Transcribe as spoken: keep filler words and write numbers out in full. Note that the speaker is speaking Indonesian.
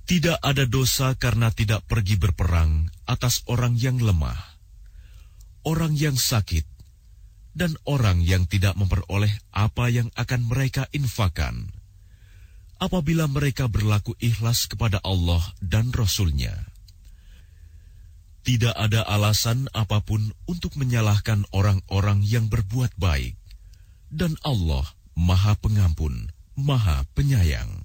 Tidak ada dosa karena tidak pergi berperang atas orang yang lemah, orang yang sakit, dan orang yang tidak memperoleh apa yang akan mereka infakkan, apabila mereka berlaku ikhlas kepada Allah dan Rasul-Nya. Tidak ada alasan apapun untuk menyalahkan orang-orang yang berbuat baik, dan Allah Maha Pengampun, Maha Penyayang.